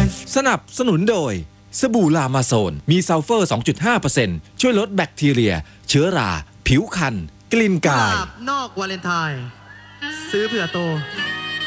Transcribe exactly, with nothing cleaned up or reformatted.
สนับสนุนโดยสบู่ลามาโซนมีซัลเฟอร์ สองจุดห้าเปอร์เซ็นต์ ช่วยลดแบคทีเรียเชื้อราผิวคันกลิ่นกายนอกวาเลนไทน์ซื้อเผื่อโต